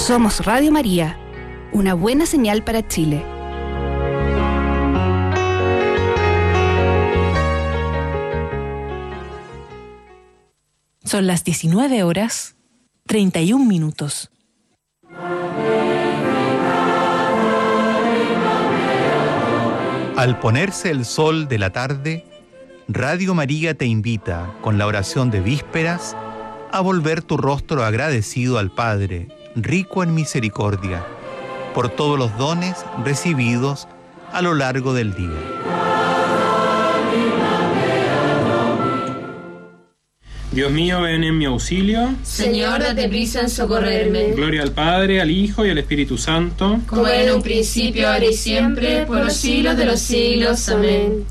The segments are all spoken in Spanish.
Somos Radio María, una buena señal para Chile. Son las 19:31. Al ponerse el sol de la tarde, Radio María te invita, con la oración de vísperas, a volver tu rostro agradecido al Padre, rico en misericordia, por todos los dones recibidos a lo largo del día. Dios mío, ven en mi auxilio. Señor, date prisa en socorrerme. Gloria al Padre, al Hijo y al Espíritu Santo. Como en un principio, ahora y siempre, por los siglos de los siglos. Amén.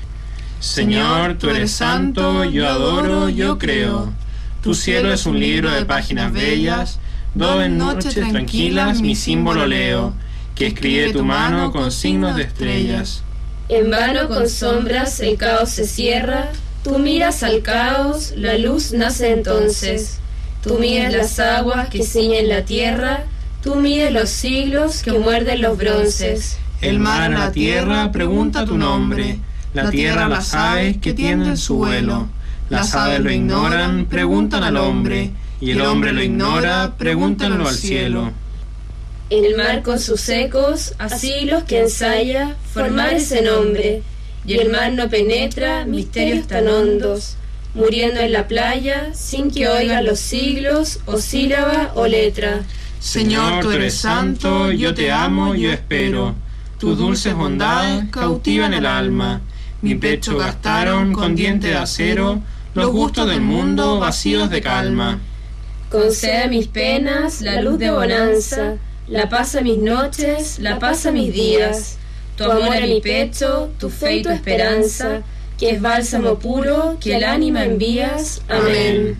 Señor, tú eres santo, yo adoro, yo creo. Tu cielo es un libro de páginas bellas, donde en noches tranquilas mi símbolo leo, que escribe tu mano con signos de estrellas. En vano con sombras el caos se cierra. Tú miras al caos, la luz nace entonces. Tú mides las aguas que ciñen la tierra, tú mides los siglos que muerden los bronces. El mar a la tierra pregunta tu nombre, la tierra a las aves que tienden su vuelo. Las aves lo ignoran, preguntan al hombre, y el hombre lo ignora, pregúntanlo al cielo. El mar con sus ecos, a siglos que ensaya, formar ese nombre. Y el mar no penetra misterios tan hondos, muriendo en la playa sin que oigan los siglos o sílaba o letra. Señor, tú eres santo, yo te amo, yo espero. Tus dulces bondades cautivan el alma. Mi pecho gastaron con diente de acero los gustos del mundo vacíos de calma. Concede a mis penas la luz de bonanza, la paz a mis noches, la paz a mis días. Tu amor a mi pecho, tu fe y tu esperanza, que es bálsamo puro que el ánima envías. Amén.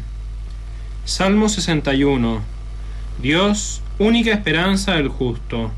Salmo 61. Dios, única esperanza del justo.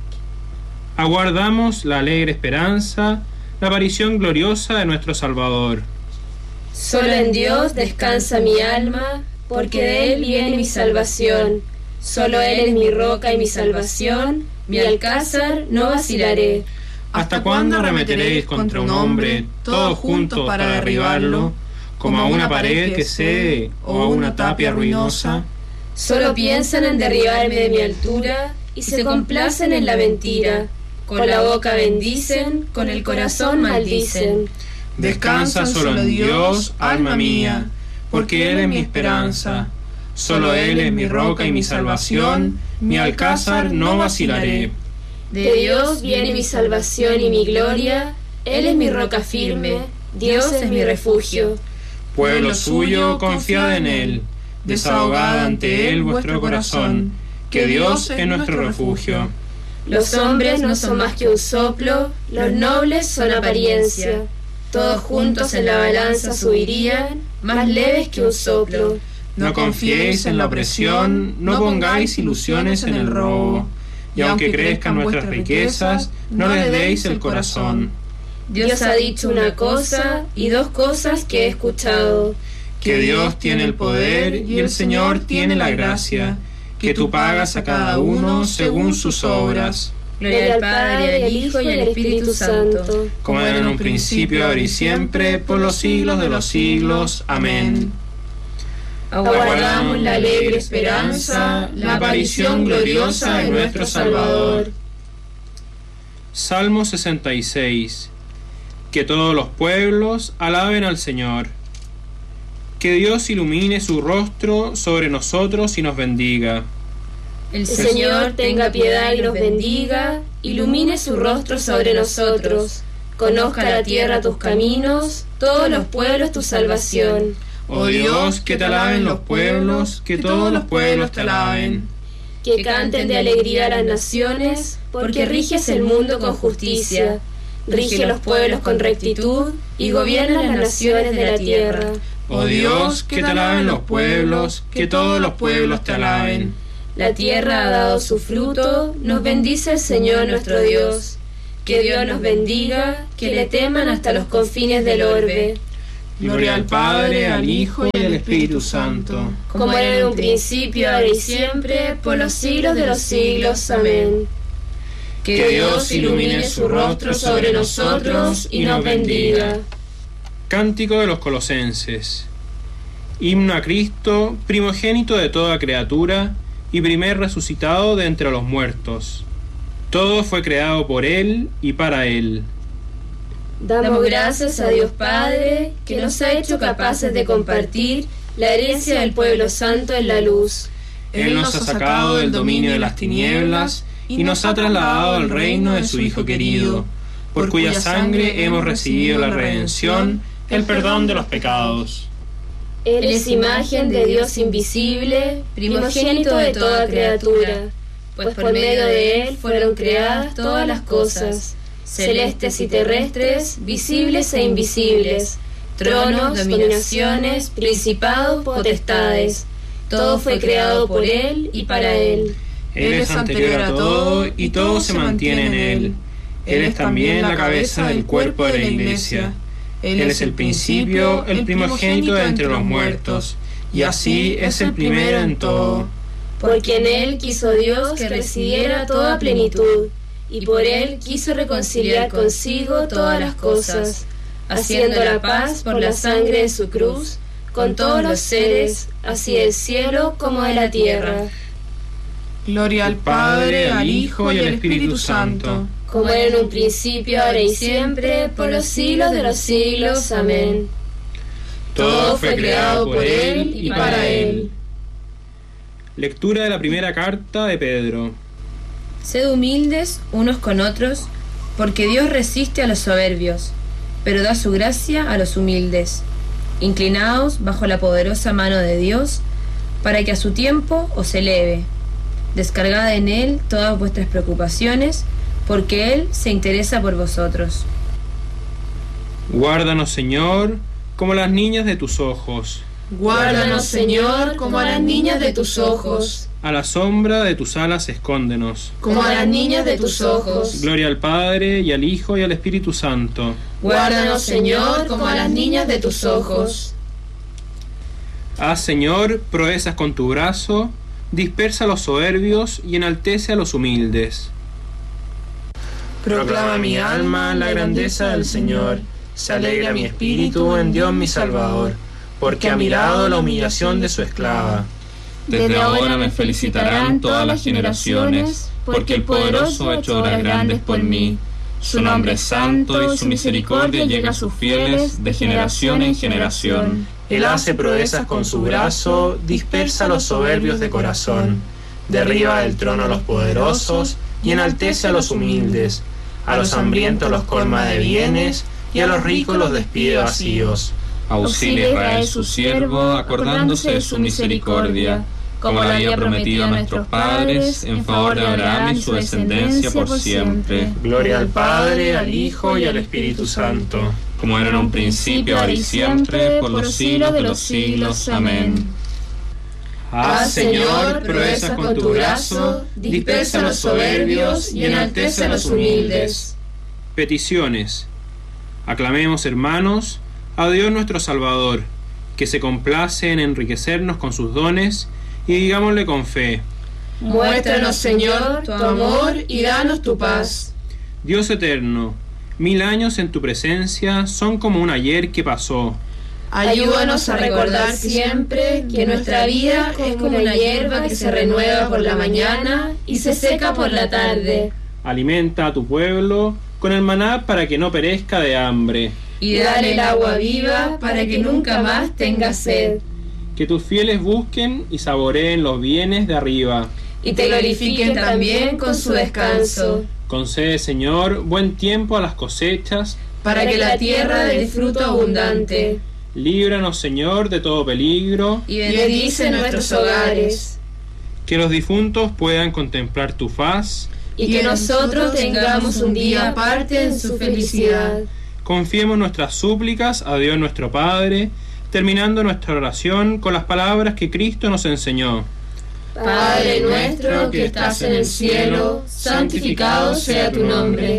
Aguardamos la alegre esperanza, la aparición gloriosa de nuestro Salvador. Solo en Dios descansa mi alma, porque de Él viene mi salvación. Solo Él es mi roca y mi salvación, mi alcázar no vacilaré. ¿Hasta cuándo arremeteréis contra un hombre, todos juntos para derribarlo, como a una pared que cede o a una tapia ruinosa? Solo piensan en derribarme de mi altura y se complacen en la mentira. Con la boca bendicen, con el corazón maldicen. Descansa solo en Dios, alma mía, porque Él es mi esperanza. Solo Él es mi roca y mi salvación, mi alcázar no vacilaré. De Dios viene mi salvación y mi gloria, Él es mi roca firme, Dios es mi refugio. Pueblo suyo, confiad en Él, desahogad ante Él vuestro corazón, que Dios es nuestro refugio. Los hombres no son más que un soplo, los nobles son apariencia. Todos juntos en la balanza subirían, más leves que un soplo. No confiéis en la opresión, no pongáis ilusiones en el robo. Y aunque crezcan nuestras riquezas, no les deis el corazón. Dios ha dicho una cosa y dos cosas que he escuchado: que Dios tiene el poder y el Señor tiene la gracia, que tú pagas a cada uno según sus obras. Gloria al Padre, al Hijo y al Espíritu Santo, como era en un principio, ahora y siempre, por los siglos de los siglos. Amén. Aguardamos la alegre esperanza, la aparición gloriosa de nuestro Salvador. Salmo 66. Que todos los pueblos alaben al Señor. Que Dios ilumine su rostro sobre nosotros y nos bendiga. El Señor tenga piedad y nos bendiga, ilumine su rostro sobre nosotros. Conozca la tierra tus caminos, todos los pueblos tu salvación. Oh Dios, que te alaben los pueblos, que todos los pueblos te alaben. Que canten de alegría las naciones, porque riges el mundo con justicia. Rige los pueblos con rectitud y gobierna las naciones de la tierra. Oh Dios, que te alaben los pueblos, que todos los pueblos te alaben. La tierra ha dado su fruto, nos bendice el Señor nuestro Dios. Que Dios nos bendiga, que le teman hasta los confines del orbe. Gloria al Padre, al Hijo y al Espíritu Santo. Como era en un principio, ahora y siempre, por los siglos de los siglos. Amén. Que Dios ilumine su rostro sobre nosotros y nos bendiga. Cántico de los Colosenses. Himno a Cristo, primogénito de toda criatura y primer resucitado de entre los muertos. Todo fue creado por Él y para Él. Damos gracias a Dios Padre, que nos ha hecho capaces de compartir la herencia del pueblo santo en la luz. Él nos ha sacado del dominio de las tinieblas y nos ha trasladado al reino de su Hijo querido, por cuya sangre hemos recibido la redención, el perdón de los pecados. Él es imagen de Dios invisible, primogénito de toda criatura, pues por medio de Él fueron creadas todas las cosas, celestes y terrestres, visibles e invisibles, tronos, dominaciones, principados, potestades. Todo fue creado por Él y para Él. Él es anterior a todo y todo se mantiene en Él. Él es también la cabeza del cuerpo de la Iglesia. Él es el principio, el primogénito de entre los muertos, y así es el primero en todo. Porque en Él quiso Dios que residiera toda plenitud, y por Él quiso reconciliar consigo todas las cosas, haciendo la paz por la sangre de su cruz, con todos los seres, así del cielo como de la tierra. Gloria al Padre, al Hijo y al Espíritu Santo. Como era en un principio, ahora y siempre, por los siglos de los siglos. Amén. Todo fue creado por Él y para Él. Lectura de la primera carta de Pedro. Sed humildes unos con otros, porque Dios resiste a los soberbios, pero da su gracia a los humildes. Inclinaos bajo la poderosa mano de Dios, para que a su tiempo os eleve. Descargad en Él todas vuestras preocupaciones, porque Él se interesa por vosotros. Guárdanos, Señor, como las niñas de tus ojos. Guárdanos, Señor, como a las niñas de tus ojos. A la sombra de tus alas escóndenos. Como a las niñas de tus ojos. Gloria al Padre, y al Hijo, y al Espíritu Santo. Guárdanos, Señor, como a las niñas de tus ojos. Haz, Señor, proezas con tu brazo, dispersa a los soberbios y enaltece a los humildes. Proclama mi alma la grandeza del Señor, se alegra mi espíritu en Dios mi Salvador, porque ha mirado la humillación de su esclava. Desde ahora me felicitarán todas las generaciones, porque el poderoso ha hecho obras grandes por mí. Su nombre es santo y su misericordia llega a sus fieles de generación en generación. Él hace proezas con su brazo, dispersa a los soberbios de corazón, derriba del trono a los poderosos y enaltece a los humildes. A los hambrientos los colma de bienes y a los ricos los despide vacíos. Auxilia a Israel su siervo, acordándose de su misericordia, como lo había prometido a nuestros padres, en favor de Abraham y su descendencia por siempre. Gloria al Padre, al Hijo y al Espíritu Santo. Como era en un principio, ahora y siempre, por los siglos de los siglos. Amén. Haz, Señor, proezas con tu brazo, dispersa a los soberbios y enaltece a los humildes. Peticiones. Aclamemos, hermanos, a Dios nuestro Salvador, que se complace en enriquecernos con sus dones, y digámosle con fe: Muéstranos, Señor, tu amor y danos tu paz. Dios eterno, 1000 años en tu presencia son como un ayer que pasó. Ayúdanos a recordar siempre que nuestra vida es como una hierba que se renueva por la mañana y se seca por la tarde. Alimenta a tu pueblo con el maná para que no perezca de hambre. Y dale el agua viva para que nunca más tenga sed. Que tus fieles busquen y saboreen los bienes de arriba. Y te glorifiquen también con su descanso. Concede, Señor, buen tiempo a las cosechas, para que la tierra dé fruto abundante. Líbranos, Señor, de todo peligro, y bendice nuestros hogares. Que los difuntos puedan contemplar tu faz, y que nosotros tengamos un día aparte en su felicidad. Confiemos nuestras súplicas a Dios nuestro Padre, terminando nuestra oración con las palabras que Cristo nos enseñó. Padre nuestro que estás en el cielo, santificado sea tu nombre.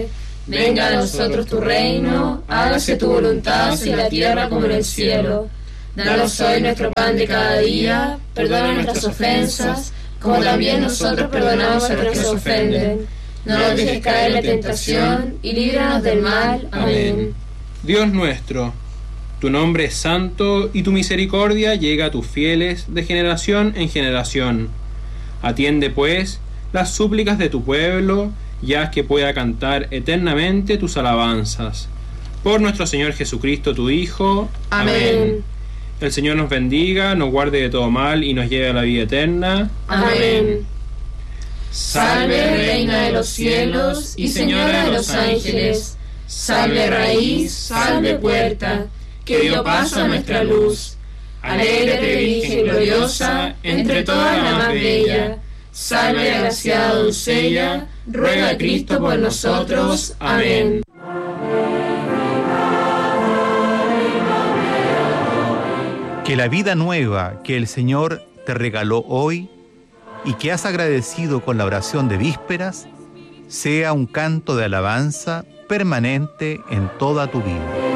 Venga a nosotros tu reino, hágase tu voluntad en la tierra como en el cielo. Danos hoy nuestro pan de cada día, perdona nuestras ofensas, como también nosotros perdonamos a los que nos ofenden. No nos dejes caer en la tentación, y líbranos del mal. Amén. Dios nuestro, tu nombre es santo, y tu misericordia llega a tus fieles de generación en generación. Atiende, pues, las súplicas de tu pueblo, y haz que pueda cantar eternamente tus alabanzas. Por nuestro Señor Jesucristo, tu Hijo. Amén. El Señor nos bendiga, nos guarde de todo mal y nos lleve a la vida eterna. Amén. Salve, Reina de los cielos y Señora de los ángeles. Salve raíz, salve puerta, que dio paso a nuestra luz. Alégrate, Virgen gloriosa, entre todas la más bella. Salve, agraciada doncella, ruega a Cristo por nosotros. Amén. Que la vida nueva que el Señor te regaló hoy y que has agradecido con la oración de vísperas sea un canto de alabanza permanente en toda tu vida.